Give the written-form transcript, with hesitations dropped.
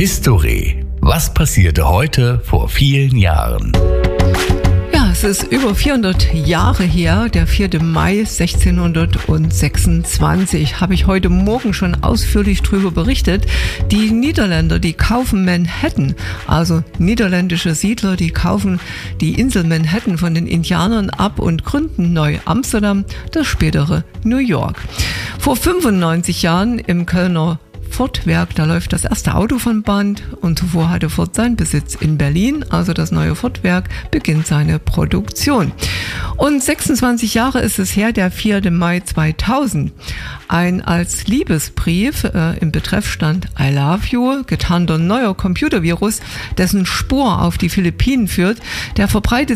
History. Was passierte heute vor vielen Jahren? Ja, es ist über 400 Jahre her, der 4. Mai 1626, habe ich heute Morgen schon ausführlich drüber berichtet. Die Niederländer, die kaufen Manhattan, also niederländische Siedler, die kaufen die Insel Manhattan von den Indianern ab und gründen Neu-Amsterdam, das spätere New York. Vor 95 Jahren im Kölner Ford-Werk, da läuft das erste Auto von Band und zuvor hatte Ford seinen Besitz in Berlin, also das neue Ford-Werk beginnt seine Produktion. Und 26 Jahre ist es her, der 4. Mai 2000. Ein als Liebesbrief im Betreff stand I love you, getarnter neuer Computervirus, dessen Spur auf die Philippinen führt, der verbreitet